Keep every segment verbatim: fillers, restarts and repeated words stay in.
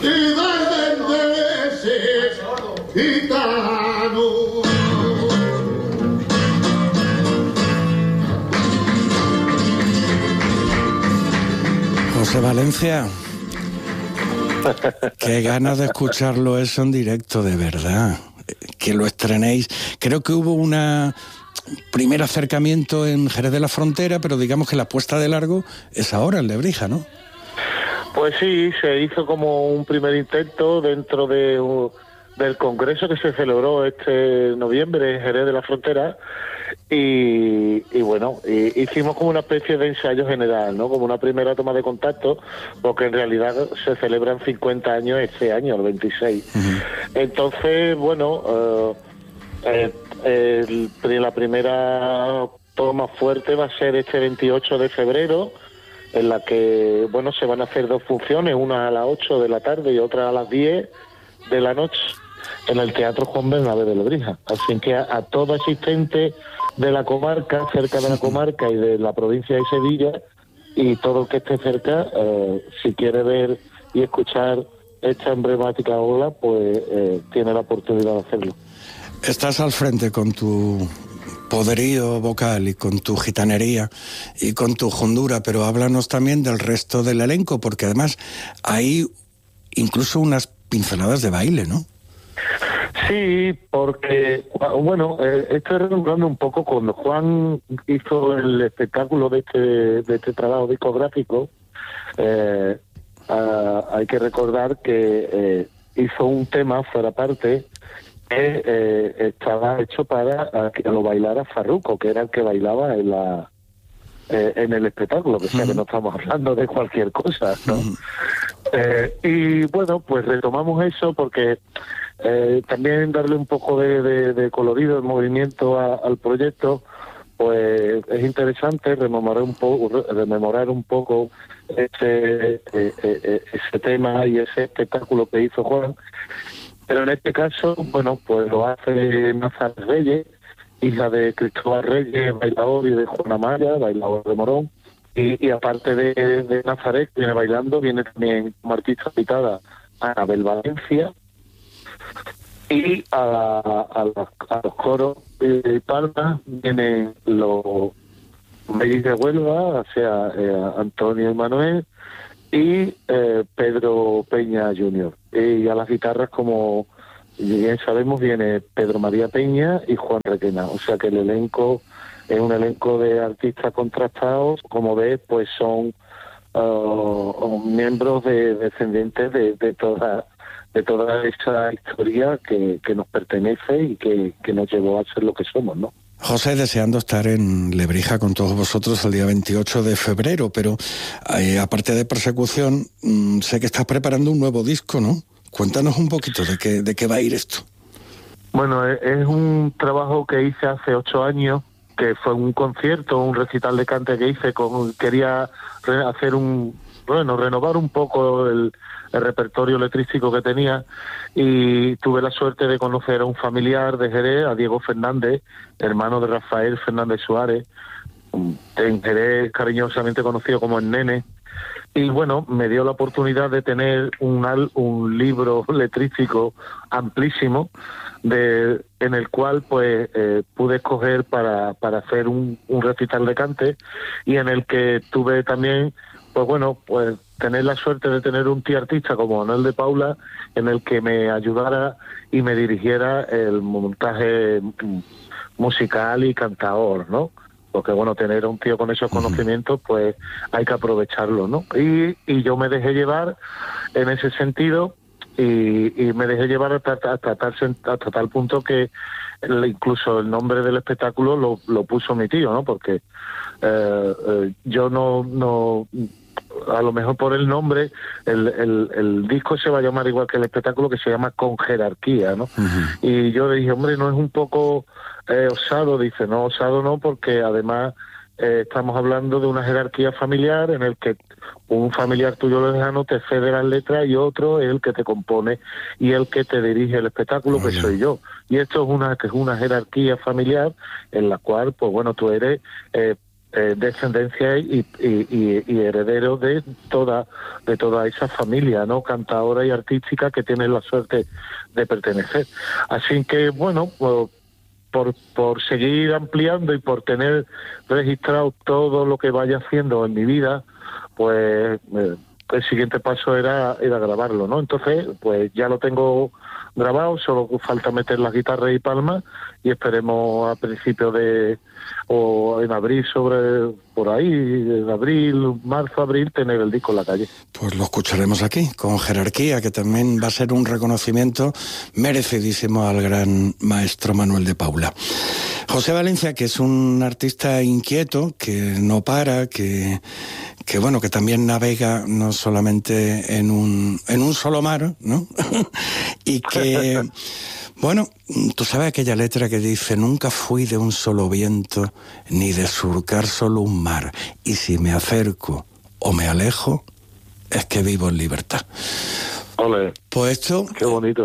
y desde ese gitano. José Valencia, qué ganas de escucharlo eso en directo, de verdad, que lo estrenéis. Creo que hubo una primer acercamiento en Jerez de la Frontera, pero digamos que la puesta de largo es ahora en Lebrija, ¿no? Pues sí, se hizo como un primer intento dentro de uh, del congreso que se celebró este noviembre en Jerez de la Frontera. Y, y bueno, y, hicimos como una especie de ensayo general, ¿no? Como una primera toma de contacto, porque en realidad se celebran cincuenta años este año, el veintiséis. Uh-huh. Entonces, bueno, uh, eh, el, la primera toma fuerte va a ser este veintiocho de febrero, en la que, bueno, se van a hacer dos funciones, una a las ocho de la tarde y otra a las diez de la noche, en el Teatro Juan Bernabé de Lebrija. Así que a, a todo asistente de la comarca, cerca de la comarca y de la provincia de Sevilla, y todo el que esté cerca, eh, si quiere ver y escuchar esta emblemática obra, pues eh, tiene la oportunidad de hacerlo. Estás al frente con tu poderío vocal y con tu gitanería y con tu hondura, pero háblanos también del resto del elenco, porque además hay incluso unas pinceladas de baile, ¿no? Sí, porque, bueno, eh, estoy recordando un poco cuando Juan hizo el espectáculo de este, de este trabajo discográfico. Eh, a, hay que recordar que eh, hizo un tema fuera parte que eh, estaba hecho para que lo bailara Farruko, que era el que bailaba en la eh, en el espectáculo, que, uh-huh. sea que no estamos hablando de cualquier cosa, ¿no? Uh-huh. Eh, y bueno, pues retomamos eso porque eh, también darle un poco de, de, de colorido, de movimiento a, al proyecto, pues es interesante rememorar un poco, rememorar un poco ese, eh, eh, ese tema y ese espectáculo que hizo Juan. Pero en este caso, bueno, pues lo hace Nazaret Reyes, hija de Cristóbal Reyes, bailador, y de Juana Maya, bailador de Morón. Y, y aparte de, de Nazaret, que viene bailando, viene también como artista invitada Anabel Valencia, y a, a, los, a los coros de Palma vienen los Mellis de Huelva, o sea, eh, Antonio y Manuel, y eh, Pedro Peña junior Y a las guitarras, como bien sabemos, viene Pedro María Peña y Juan Requena. O sea que el elenco es un elenco de artistas contrastados. Como ves, pues son uh, miembros de, descendientes de, de toda de toda esa historia que, que nos pertenece y que, que nos llevó a ser lo que somos, ¿no? José, deseando estar en Lebrija con todos vosotros el día veintiocho de febrero, pero eh, aparte de Persecución, mmm, sé que estás preparando un nuevo disco, ¿no? Cuéntanos un poquito de qué, de qué va a ir esto. Bueno, es, es un trabajo que hice hace ocho años, que fue un concierto, un recital de cante que hice, con quería re, hacer un, bueno, renovar un poco el, el repertorio letrístico que tenía, y tuve la suerte de conocer a un familiar de Jerez, a Diego Fernández, hermano de Rafael Fernández Suárez, en Jerez cariñosamente conocido como el Nene. Y bueno, me dio la oportunidad de tener un, un libro letrístico amplísimo, de, en el cual pues eh, pude escoger para, para hacer un, un recital de cante, y en el que tuve también, pues bueno, pues tener la suerte de tener un tío artista como Manuel de Paula, en el que me ayudara y me dirigiera el montaje musical y cantador, ¿no? Porque bueno, tener a un tío con esos conocimientos, pues hay que aprovecharlo, ¿no? Y, y yo me dejé llevar en ese sentido, y, y me dejé llevar hasta, hasta, hasta, tal, hasta tal punto que el, incluso el nombre del espectáculo lo, lo puso mi tío, ¿no? Porque eh, eh, yo no, no, a lo mejor por el nombre, el, el, el disco se va a llamar igual que el espectáculo, que se llama Con Jerarquía, ¿no? Uh-huh. Y yo le dije, hombre, ¿no es un poco eh, osado? Dice, no, osado no, porque además eh, estamos hablando de una jerarquía familiar en el que un familiar tuyo lejano te cede las letras y otro es el que te compone y el que te dirige el espectáculo, uh-huh. que soy yo. Y esto es una, que es una jerarquía familiar en la cual, pues bueno, tú eres... Eh, eh, descendencia y, y, y, y heredero de toda de toda esa familia, ¿no?, cantadora y artística que tiene la suerte de pertenecer. Así que, bueno, pues, por, por seguir ampliando y por tener registrado todo lo que vaya haciendo en mi vida, pues eh, el siguiente paso era, era grabarlo, ¿no? Entonces, pues ya lo tengo grabado, solo falta meter las guitarras y palmas y esperemos a principios de, o en abril, sobre por ahí, en abril, marzo, abril, tener el disco en la calle. Pues lo escucharemos aquí, con Jerarquía, que también va a ser un reconocimiento merecidísimo al gran maestro Manuel de Paula. José Valencia, que es un artista inquieto, que no para, que, que bueno, que también navega no solamente en un, en un solo mar, ¿no? Y que, bueno, tú sabes aquella letra que dice: nunca fui de un solo viento, ni de surcar solo un mar, y si me acerco o me alejo, es que vivo en libertad. Ole. Pues esto... Qué bonito.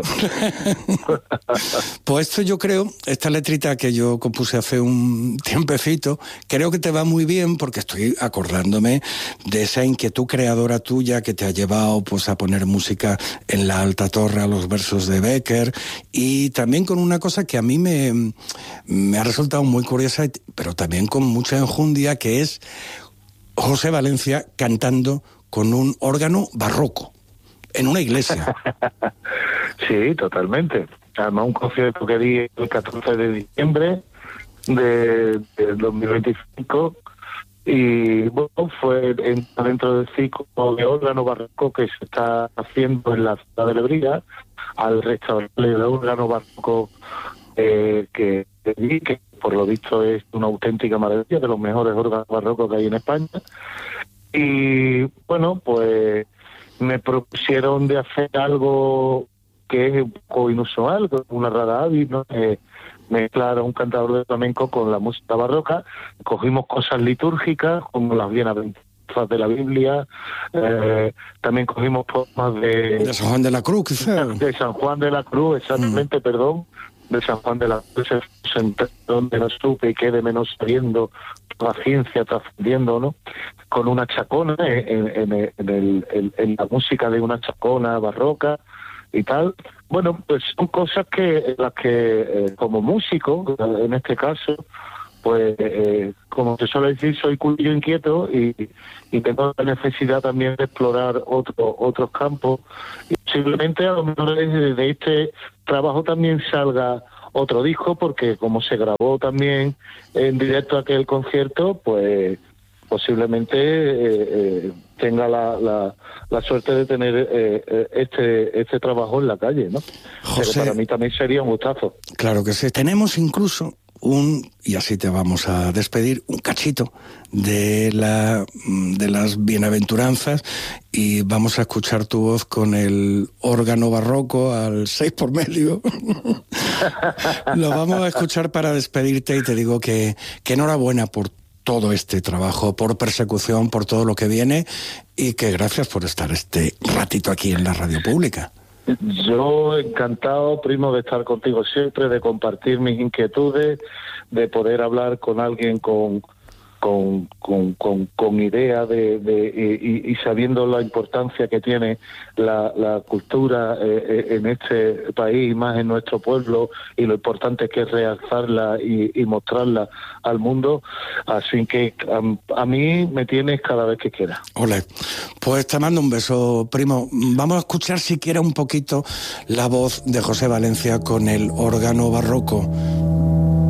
Pues esto yo creo, esta letrita que yo compuse hace un tiempecito, creo que te va muy bien porque estoy acordándome de esa inquietud creadora tuya que te ha llevado pues a poner música en la alta torre a los versos de Bécquer, y también con una cosa que a mí me, me ha resultado muy curiosa, pero también con mucha enjundia, que es José Valencia cantando con un órgano barroco en una iglesia. Sí, totalmente. Además, un concierto que di el catorce de diciembre de, de dos mil veinticinco, y bueno, fue en, dentro del ciclo de órgano barroco que se está haciendo en la ciudad de Lebrija, al restaurante de órgano barroco eh, que di, que por lo visto es una auténtica maravilla, de los mejores órganos barrocos que hay en España. Y bueno, pues me propusieron de hacer algo que es un poco inusual, una rara avis, ¿no? Eh, mezclar a un cantador de flamenco con la música barroca. Cogimos cosas litúrgicas, como las bienaventuranzas de la Biblia, eh, también cogimos poemas de... De San Juan de la Cruz, quizás. De San Juan de la Cruz, exactamente, mm. perdón, de San Juan de la Cruz, donde no supe y quede menos sabiendo, la ciencia trascendiendo, ¿no? Con una chacona, en, en, en, el, en, en la música de una chacona barroca y tal. Bueno, pues son cosas que las que eh, como músico, en este caso, pues eh, como se suele decir, soy culillo inquieto y, y tengo la necesidad también de explorar otro, otros campos, y posiblemente a lo mejor de, de este trabajo también salga otro disco, porque como se grabó también en directo aquel concierto, pues posiblemente eh, eh, tenga la, la, la suerte de tener eh, este este trabajo en la calle, ¿no? José, pero para mí también sería un gustazo. Claro que sí. Tenemos incluso un, y así te vamos a despedir, un cachito de la de las bienaventuranzas, y vamos a escuchar tu voz con el órgano barroco al seis por medio. Lo vamos a escuchar para despedirte, y te digo que, que enhorabuena por todo este trabajo, por Persecución, por todo lo que viene, y que gracias por estar este ratito aquí en la radio pública. Yo encantado, primo, de estar contigo siempre, de compartir mis inquietudes, de poder hablar con alguien con con con, con, con idea de, de y, y sabiendo la importancia que tiene la, la cultura eh, en este país, más en nuestro pueblo, y lo importante que es realzarla y, y mostrarla al mundo. Así que a, a mí me tienes cada vez que quieras. Ole, pues te mando un beso, primo. Vamos a escuchar siquiera un poquito la voz de José Valencia con el órgano barroco.